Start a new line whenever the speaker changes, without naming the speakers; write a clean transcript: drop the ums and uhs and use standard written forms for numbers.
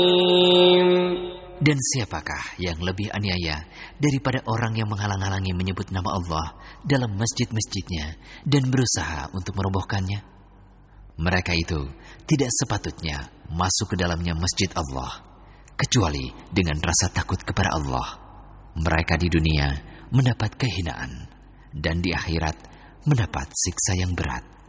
Dan siapakah yang lebih aniaya daripada orang yang menghalang-halangi menyebut nama Allah dalam masjid-masjidnya dan berusaha untuk merobohkannya? Mereka itu tidak sepatutnya masuk ke dalamnya masjid Allah, kecuali dengan rasa takut kepada Allah. Mereka di dunia mendapat kehinaan, dan di akhirat mendapat siksa yang berat.